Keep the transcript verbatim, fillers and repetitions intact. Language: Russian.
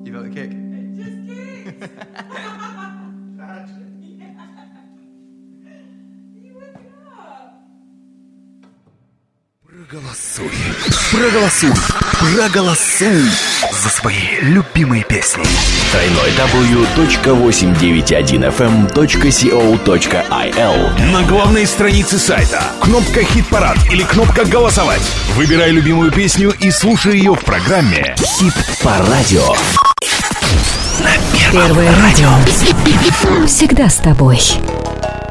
You felt the kick? Just kicked. You wake it up. Проголосуй, проголосуй, проголосуй за свои любимые песни. дабл ю дабл ю дабл ю точка восемьсот девяносто один эф эм точка си о точка ай эл. На главной странице сайта кнопка «Хит-парад» или кнопка «Голосовать». Выбирай любимую песню и слушай ее в программе «Хит по радио». На Первом Первое радио. Всегда с тобой.